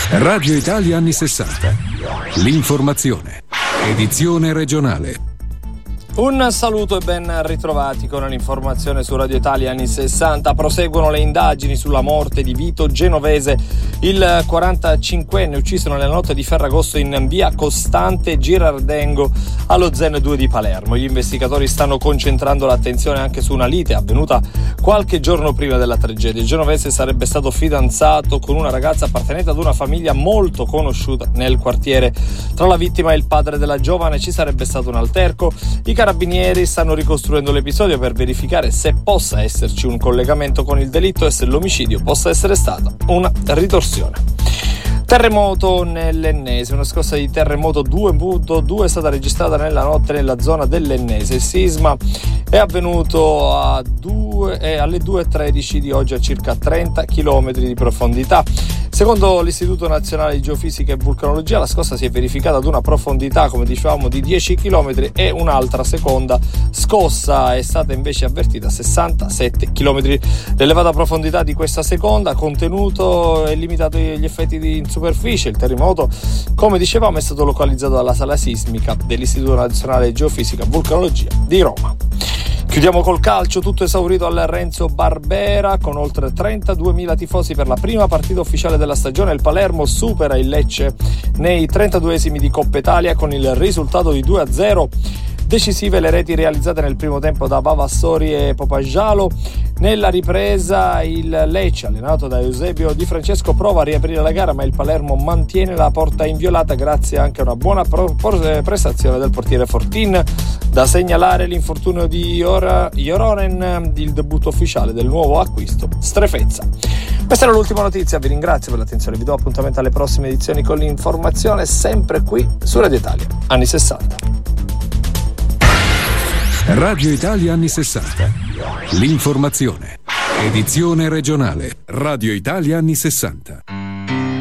Radio Italia anni 60. L'informazione. Edizione regionale. Un saluto e ben ritrovati con l'informazione su Radio Italia anni 60. Proseguono le indagini sulla morte di Vito Genovese, il 45enne ucciso nella notte di Ferragosto in via Costante Girardengo allo Zen 2 di Palermo. Gli investigatori stanno concentrando l'attenzione anche su una lite avvenuta qualche giorno prima della tragedia. Il genovese sarebbe stato fidanzato con una ragazza appartenente ad una famiglia molto conosciuta nel quartiere. Tra la vittima e il padre della giovane ci sarebbe stato un alterco. I carabinieri stanno ricostruendo l'episodio per verificare se possa esserci un collegamento con il delitto e se l'omicidio possa essere stata una ritorsione. Terremoto nell'Ennese. Una scossa di terremoto 2.2 è stata registrata nella notte nella zona dell'Ennese. Il sisma è avvenuto alle 2.13 di oggi a circa 30 km di profondità. Secondo l'Istituto Nazionale di Geofisica e Vulcanologia, la scossa si è verificata ad una profondità, come dicevamo, di 10 km e un'altra seconda scossa è stata invece avvertita a 67 km. L'elevata profondità di questa seconda ha contenuto e limitato gli effetti in superficie. Il terremoto, come dicevamo, è stato localizzato dalla sala sismica dell'Istituto Nazionale di Geofisica e Vulcanologia di Roma. Chiudiamo col calcio, tutto esaurito al Renzo Barbera con oltre 32.000 tifosi per la prima partita ufficiale della stagione. Il Palermo supera il Lecce nei 32esimi di Coppa Italia con il risultato di 2-0. Decisive le reti realizzate nel primo tempo da Vavassori e Popagialo. Nella ripresa il Lecce, allenato da Eusebio Di Francesco, prova a riaprire la gara, ma il Palermo mantiene la porta inviolata grazie anche a una buona prestazione del portiere Fortin. Da segnalare l'infortunio di Joronen, il debutto ufficiale del nuovo acquisto Strefezza. Questa era l'ultima notizia, vi ringrazio per l'attenzione, vi do appuntamento alle prossime edizioni con l'informazione, sempre qui su Radio Italia anni 60. Radio Italia anni 60. L'informazione. Edizione regionale. Radio Italia anni 60.